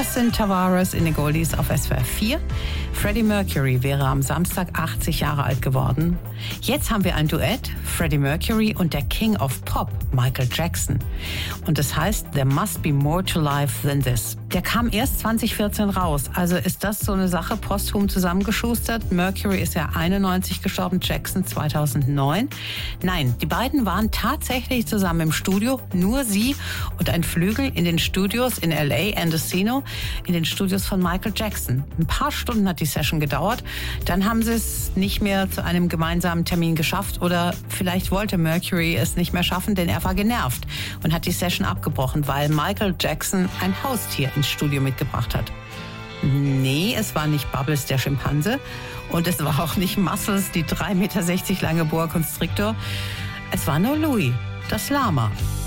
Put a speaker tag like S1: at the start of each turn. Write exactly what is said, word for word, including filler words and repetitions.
S1: Das sind Tavares in the Goldies auf S W R vier. Freddie Mercury wäre am Samstag achtzig Jahre alt geworden. Jetzt haben wir ein Duett, Freddie Mercury und der King of Pop, Michael Jackson. Und das heißt, There Must Be More to Life Than This. Der kam erst zwanzig vierzehn raus. Also ist das so eine Sache, posthum zusammengeschustert? Mercury ist ja einundneunzig gestorben, Jackson zweitausendneun. Nein, die beiden waren tatsächlich zusammen im Studio, nur sie und ein Flügel in den Studios in L A, Endocino, in den Studios von Michael Jackson. Ein paar Stunden hat die Session gedauert. Dann haben sie es nicht mehr zu einem gemeinsamen Termin geschafft oder vielleicht wollte Mercury es nicht mehr schaffen, denn er war genervt und hat die Session abgebrochen, weil Michael Jackson ein Haustier ins Studio mitgebracht hat. Nee, es war nicht Bubbles, der Schimpanse, und es war auch nicht Muscles, die drei Meter sechzig lange Boa Constrictor. Es war nur Louis, das Lama.